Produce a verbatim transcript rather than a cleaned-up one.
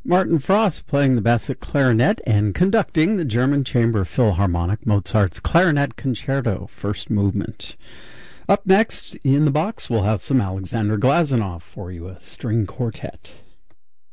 Martin Frost playing the Bassett clarinet and conducting the German Chamber Philharmonic Mozart's Clarinet Concerto, first movement. Up next in the box, we'll have some Alexander Glazunov for you, a string quartet.